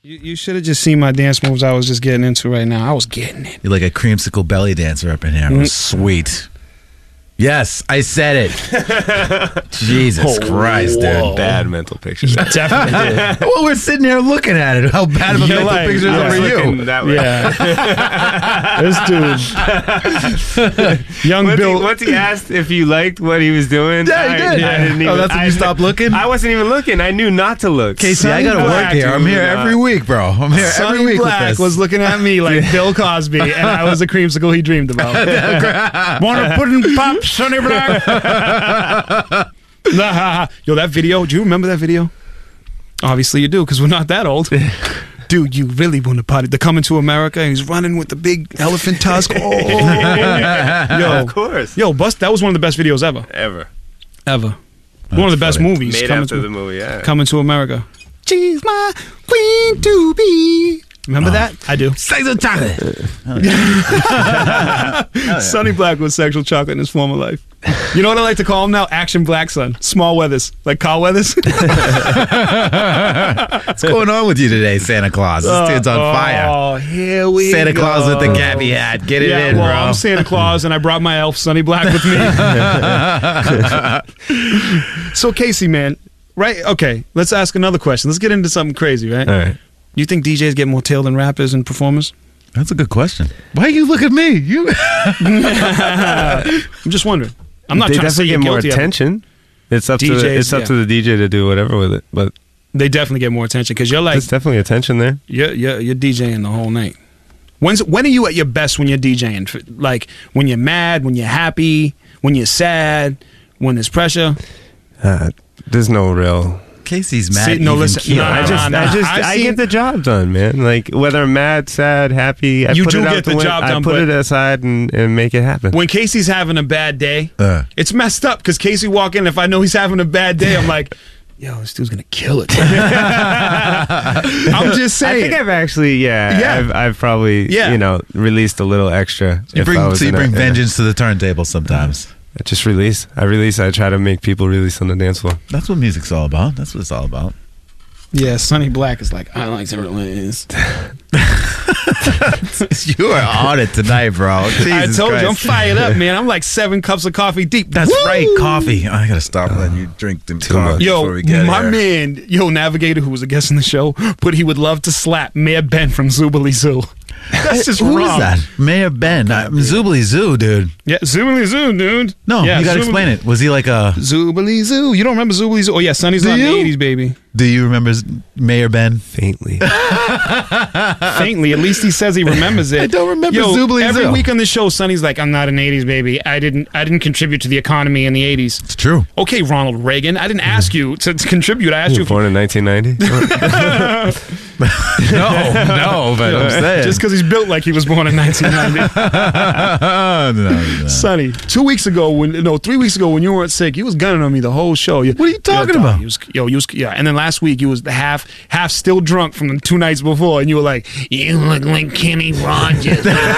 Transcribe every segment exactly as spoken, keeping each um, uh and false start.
You, you should have just seen my dance moves I was just getting into right now. I was getting it. You're like a creamsicle belly dancer up in here. It was sweet. Yes, I said it. Jesus Oh, Christ, whoa. dude. Bad mental pictures. Definitely did. Well, we're sitting here looking at it. How bad of a You're mental like, picture yeah, is for you? Looking that way. Yeah. This dude. Young Once Bill. he, once he asked if you liked what he was doing, Yeah, he I, did. I didn't even, Oh, that's when I, you stopped looking? I wasn't even looking. I knew not to look. Casey, I Sonny gotta work Black, here. I'm dude, here uh, every week, bro. I'm here every Sonny week Black with this. was looking at me like Bill Cosby, and I was a creamsicle he dreamed about. Wanna put in pop, Sonny Black? Yo, that video, do you remember that video? Obviously you do, because we're not that old. Dude, you really want to potty. They're coming to America, he's running with the big elephant tusk. Oh. Yo, Of course. yo, Bust, that was one of the best videos ever. Ever. Ever. one of the best funny. movies. Made coming after to, the movie, yeah. Coming to America. She's my queen to be. Remember that? I do. Sexual chocolate. Sonny Black was sexual chocolate in his former life. You know what I like to call him now? Action Black Son. Small Weathers. Like Carl Weathers. What's going on with you today, Santa Claus? This dude's on fire. Oh, here we Santa go. Claus with the cappy hat. Get it Yeah, in, well, bro. I'm Santa Claus, and I brought my elf, Sonny Black, with me. So, Casey, man, right? Okay, let's ask another question. Let's get into something crazy, right? All right. You think D Js get more tail than rappers and performers? That's a good question. Why you look at me? You. I'm just wondering. I'm not they trying to say definitely you're get more guilty of it. attention. It's up to D Js, the, it's up yeah. to the D J to do whatever with it, but They definitely get more attention because you're like there's definitely attention there. you're, you're you're DJing the whole night. When's when are you at your best when you're DJing? F- Like when you're mad, when you're happy, when you're sad, when there's pressure. Uh, there's no real. Casey's mad. See, no, even listen, keel. no, I no, just, no, I no. just, I've I seen- get the job done, man. Like whether I'm mad, sad, happy, I You put do it out get the win- job I done, put but- it aside and, and make it happen. When Casey's having a bad day, Uh. it's messed up because Casey walk in. If I know he's having a bad day, I'm like, yo, this dude's gonna kill it. I'm just I saying. think I've actually, yeah, Yeah. I've, I've probably, Yeah. you know, released a little extra. You if bring, I was so you in a- bring in a- vengeance to the turntable sometimes. I just release. I release. I try to make people release on the dance floor. That's what music's all about. That's what it's all about. Yeah, Sonny Black is like, I like to release. You are on it tonight, bro. Jesus I told Christ. you, I'm fired up, man. I'm like seven cups of coffee deep. That's Woo! right, coffee. I gotta stop letting you drink them Too coffee much. Yo, before we get my here. man, yo, Navigator, who was a guest on the show, but he would love to slap Mayor Ben from Zoobly Zoo. That's just Who wrong. is that? Mayor Ben. Uh, Zoobly Zoo, dude. Yeah, Zoobly Zoo, dude. No, yeah, you gotta Zoobly- explain it. Was he like a? Zoobly Zoo. You don't remember Zoobly Zoo? Oh, yeah, Sonny's Do not in the you? eighties, baby. Do you remember Z- Mayor Ben? Faintly. Faintly, at least he says he remembers it. I don't remember Yo, Zoobly every Zoo. week on the show, Sonny's like, I'm not an eighties baby. I didn't I didn't contribute to the economy in the eighties. It's true. Okay, Ronald Reagan, I didn't ask you to, to contribute. I asked You you were born in nineteen ninety. No, no, but I'm saying. just because he's built like he was born in nineteen ninety. no, no. Sonny, two weeks ago, when no, three weeks ago when you weren't sick, you was gunning on me the whole show. You, What are you talking yo, dog, about? You was, yo, you was, yeah, and then last week you was the half, half still drunk from the two nights before, and you were like, "You look like Kenny Rogers."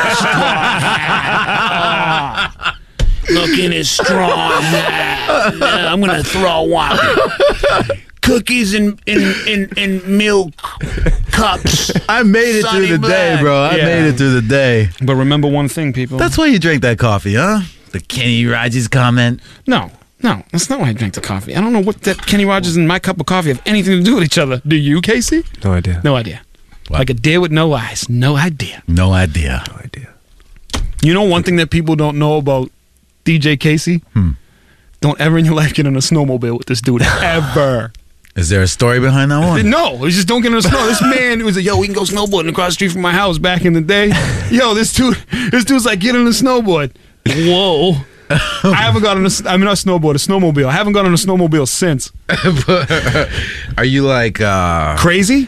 Look in his straw hat. I'm gonna throw one. Cookies and in, in, in milk cups. I made it Sonny through the day, Black. bro. I Yeah. made it through the day. But remember one thing, people. That's why you drank that coffee, huh? The Kenny Rogers comment. No, no, that's not why I drank the coffee. I don't know what that Kenny Rogers and my cup of coffee have anything to do with each other. Do you, Casey? No idea. No idea. What? Like a deer with no eyes. No idea. No idea. No idea. You know one thing that people don't know about D J Casey? Hmm. Don't ever in your life get on a snowmobile with this dude. Ever. Is there a story behind that one? No, we just don't get on a snow. This man was like, yo, we can go snowboarding across the street from my house back in the day. Yo, this dude, this dude's like, get on a snowboard. Whoa. I haven't got on a, I mean, not a snowboard, a snowmobile. I haven't got on a snowmobile since. Are you like uh Crazy?